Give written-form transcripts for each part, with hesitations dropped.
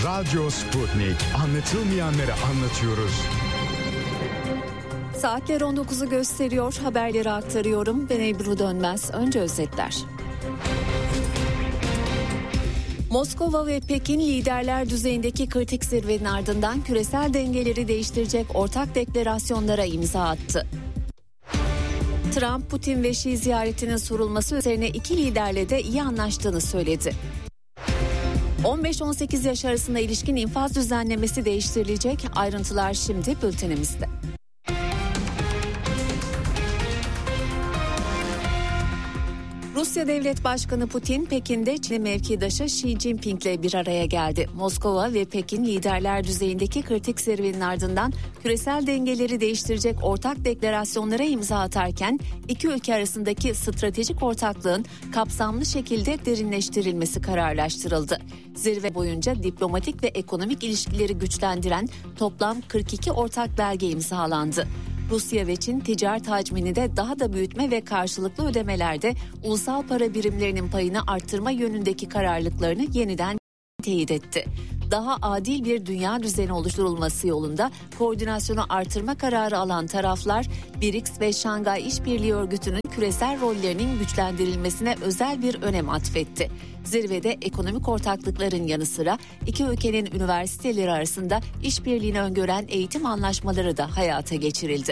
Radyo Sputnik. Anlatılmayanları anlatıyoruz. Saatler 19'u gösteriyor. Haberleri aktarıyorum. Ben Ebru Dönmez. Önce özetler. Moskova ve Pekin liderler düzeyindeki kritik zirvenin ardından küresel dengeleri değiştirecek ortak deklarasyonlara imza attı. Trump, Putin ve Xi ziyaretinin sorulması üzerine iki liderle de iyi anlaştığını söyledi. 15-18 yaş arasında ilişkin infaz düzenlemesi değiştirilecek. Ayrıntılar şimdi bültenimizde. Rusya Devlet Başkanı Putin, Pekin'de Çin mevkidaşı Xi Jinping'le bir araya geldi. Moskova ve Pekin liderler düzeyindeki kritik zirvenin ardından küresel dengeleri değiştirecek ortak deklarasyonlara imza atarken iki ülke arasındaki stratejik ortaklığın kapsamlı şekilde derinleştirilmesi kararlaştırıldı. Zirve boyunca diplomatik ve ekonomik ilişkileri güçlendiren toplam 42 ortak belge imzalandı. Rusya ve Çin ticaret hacmini de daha da büyütme ve karşılıklı ödemelerde ulusal para birimlerinin payını arttırma yönündeki kararlılıklarını yeniden teyit etti. Daha adil bir dünya düzeni oluşturulması yolunda koordinasyonu artırma kararı alan taraflar, BRICS ve Şangay İşbirliği Örgütü'nün küresel rollerinin güçlendirilmesine özel bir önem atfetti. Zirvede ekonomik ortaklıkların yanı sıra iki ülkenin üniversiteleri arasında işbirliğini öngören eğitim anlaşmaları da hayata geçirildi.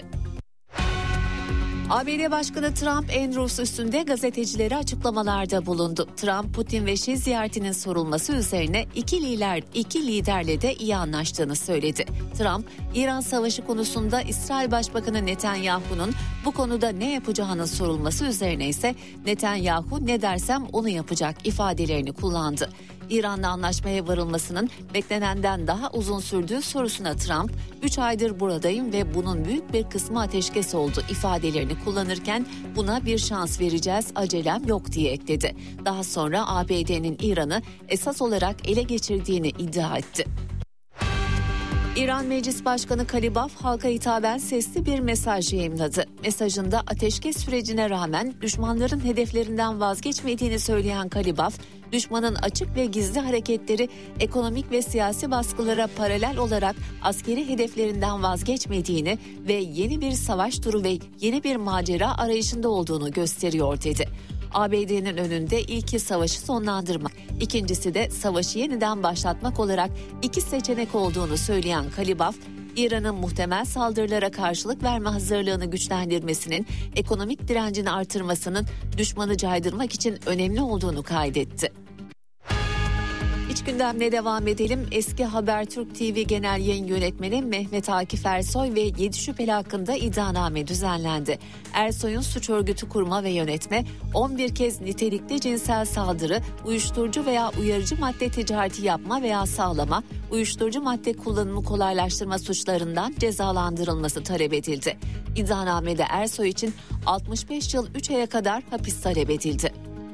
ABD Başkanı Trump, Andrews üstünde gazetecilere açıklamalarda bulundu. Trump, Putin ve Xi ziyaretinin sorulması üzerine iki liderle de iyi anlaştığını söyledi. Trump, İran savaşı konusunda İsrail Başbakanı Netanyahu'nun bu konuda ne yapacağının sorulması üzerine ise Netanyahu ne dersem onu yapacak ifadelerini kullandı. İran'la anlaşmaya varılmasının beklenenden daha uzun sürdüğü sorusuna Trump, 3 aydır buradayım ve bunun büyük bir kısmı ateşkes oldu ifadelerini kullanırken buna bir şans vereceğiz, acelem yok diye ekledi. Daha sonra ABD'nin İran'ı esas olarak ele geçirdiğini iddia etti. İran Meclis Başkanı Kalibaf halka hitaben sesli bir mesaj yayımladı. Mesajında ateşkes sürecine rağmen düşmanların hedeflerinden vazgeçmediğini söyleyen Kalibaf, düşmanın açık ve gizli hareketleri ekonomik ve siyasi baskılara paralel olarak askeri hedeflerinden vazgeçmediğini ve yeni bir savaş turu ve yeni bir macera arayışında olduğunu gösteriyor dedi. ABD'nin önünde ilki savaşı sonlandırmak, ikincisi de savaşı yeniden başlatmak olarak iki seçenek olduğunu söyleyen Kalibaf, İran'ın muhtemel saldırılara karşılık verme hazırlığını güçlendirmesinin, ekonomik direncini artırmasının düşmanı caydırmak için önemli olduğunu kaydetti. İç gündemle devam edelim. Eski Habertürk TV Genel Yayın Yönetmeni Mehmet Akif Ersoy ve 7 şüpheli hakkında iddianame düzenlendi. Ersoy'un suç örgütü kurma ve yönetme, 11 kez nitelikli cinsel saldırı, uyuşturucu veya uyarıcı madde ticareti yapma veya sağlama, uyuşturucu madde kullanımı kolaylaştırma suçlarından cezalandırılması talep edildi. İddianamede Ersoy için 65 yıl 3 aya kadar hapis talep edildi.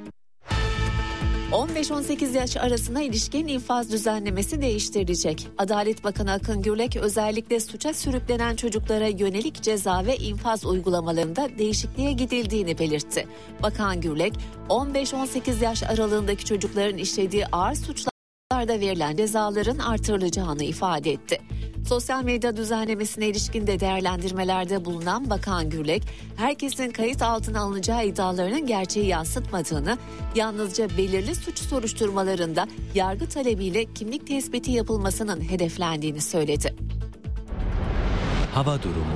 15-18 yaş arasına ilişkin infaz düzenlemesi değiştirilecek. Adalet Bakanı Akın Gürlek özellikle suça sürüklenen çocuklara yönelik ceza ve infaz uygulamalarında değişikliğe gidildiğini belirtti. Bakan Gürlek, 15-18 yaş aralığındaki çocukların işlediği ağır suçlarda verilen cezaların artırılacağını ifade etti. Sosyal medya düzenlemesine ilişkin de değerlendirmelerde bulunan Bakan Gürlek, herkesin kayıt altına alınacağı iddialarının gerçeği yansıtmadığını, yalnızca belirli suç soruşturmalarında yargı talebiyle kimlik tespiti yapılmasının hedeflendiğini söyledi. Hava durumu.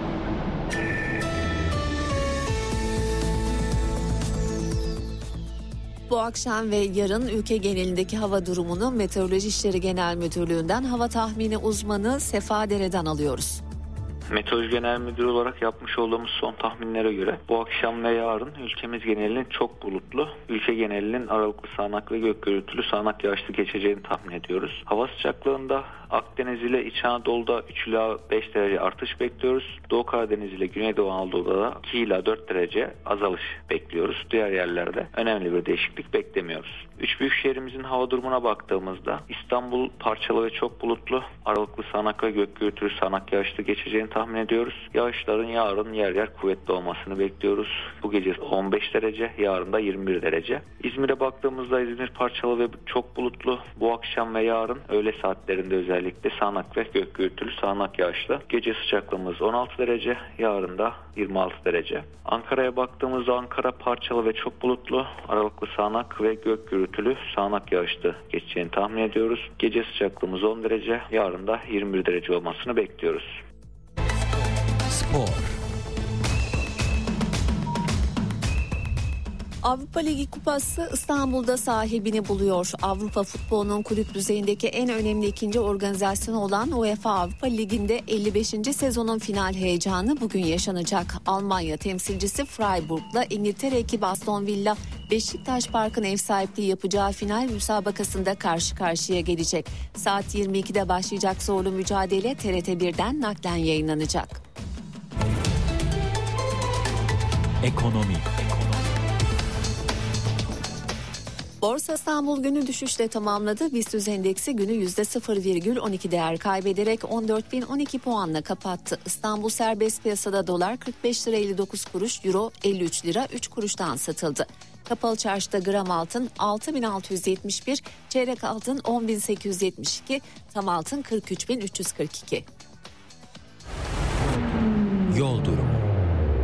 Bu akşam ve yarın ülke genelindeki hava durumunu Meteoroloji İşleri Genel Müdürlüğü'nden hava tahmini uzmanı Sefa Dere'den alıyoruz. Meteoroloji Genel Müdürü olarak yapmış olduğumuz son tahminlere göre bu akşam ve yarın ülkemiz genelinin çok bulutlu, ülke genelinin aralıklı sağanak ve gök gürültülü sağanak yağışlı geçeceğini tahmin ediyoruz. Hava sıcaklığında Akdeniz ile İç Anadolu'da 3 ila 5 derece artış bekliyoruz. Doğu Karadeniz ile Güneydoğu Anadolu'da da 2 ila 4 derece azalış bekliyoruz. Diğer yerlerde önemli bir değişiklik beklemiyoruz. Üç büyük şehrimizin hava durumuna baktığımızda İstanbul parçalı ve çok bulutlu, aralıklı sağanak ve gök gürültülü sağanak yağışlı geçeceğini tahmin ediyoruz. Yağışların yarın yer yer kuvvetli olmasını bekliyoruz. Bu gece 15 derece, yarın da 21 derece. İzmir'e baktığımızda İzmir parçalı ve çok bulutlu. Bu akşam ve yarın öğle saatlerinde özellikle sağanak ve gök gürültülü sağanak yağışlı. Gece sıcaklığımız 16 derece, yarın da 26 derece. Ankara'ya baktığımızda Ankara parçalı ve çok bulutlu. Aralıklı sağanak ve gök gürültülü sağanak yağışlı geçeceğini tahmin ediyoruz. Gece sıcaklığımız 10 derece, yarın da 21 derece olmasını bekliyoruz. Spor. Avrupa Ligi Kupası İstanbul'da sahibini buluyor. Avrupa futbolunun kulüp düzeyindeki en önemli ikinci organizasyonu olan UEFA Avrupa Ligi'nde 55. sezonun final heyecanı bugün yaşanacak. Almanya temsilcisi Freiburg'la İngiltere ekibi Aston Villa, Beşiktaş Park'ın ev sahipliği yapacağı final müsabakasında karşı karşıya gelecek. Saat 22'de başlayacak zorlu mücadele TRT 1'den naklen yayınlanacak. Ekonomi. Borsa İstanbul günü düşüşle tamamladı. BIST endeksi günü %0,12 değer kaybederek 14.012 puanla kapattı. İstanbul serbest piyasada dolar 45 lira 59 kuruş, euro 53 lira 3 kuruştan satıldı. Kapalı çarşıda gram altın 6.671, çeyrek altın 10.872, tam altın 43.342. Yol durumu.